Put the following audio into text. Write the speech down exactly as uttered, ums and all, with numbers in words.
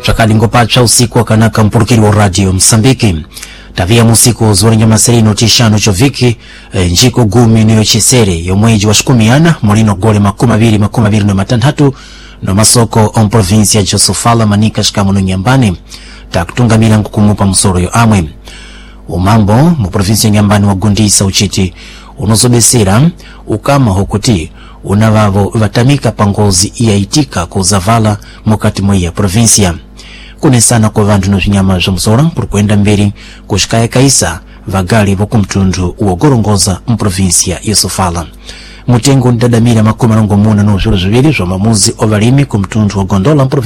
Chakalingo pacha usiku wakanaka mpurukiri wa radio Msambiki. Tavia musiku zuri nyama serino tishano choviki e, njiko gumi niyo chisere yomweji wa shikumiana molino gole makuma viri makuma viri no matandatu no masoko on provincia Josofala manika shikamono nyambani takutunga mila nkukumupa msoro yo amwe. Umambo mu provincia nyambani wa Gundisa uchiti unosobesera ukama hukuti unavavo vatamika pangozi iaitika kuzavala mukati mwa ya provincia. Kune sana kwa vandu no nyama za msora kurukwenda mberi kushikaya kaisa vagali voku mtundu uogorongoza mprovincia ya Sofala. Mutengo ndadamira makuma rongo muna no zuru zubiri zwa mamuzi ovalimi kumtundu wa gondola